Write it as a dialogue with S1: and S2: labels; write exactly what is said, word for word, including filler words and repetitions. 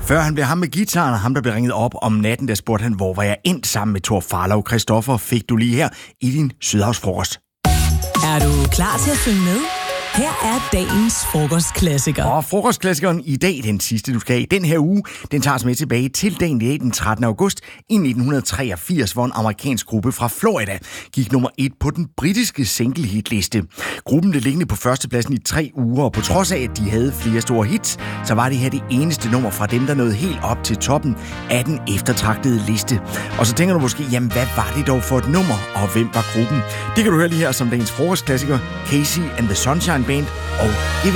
S1: Før han blev ham med guitaren, og ham der blev ringet op om natten, der spurgte han, hvor var jeg endt sammen med Thor Farlov. Christoffer fik du lige her i din Sydhavsfrokost.
S2: Er du klar til at synge med? Her er dagens frokostklassiker.
S1: Og frokostklassikeren i dag, den sidste du skal have i den her uge, den tager os med tilbage til dagen i dag, den trettende august i nitten treogfirs, hvor en amerikansk gruppe fra Florida gik nummer et på den britiske single-hitliste. Gruppen blev liggende på førstepladsen i tre uger, og på trods af, at de havde flere store hits, så var det her det eneste nummer fra dem, der nåede helt op til toppen af den eftertragtede liste. Og så tænker du måske, jamen hvad var det dog for et nummer, og hvem var gruppen? Det kan du høre lige her som dagens frokostklassiker, Casey and the Sunshine Band og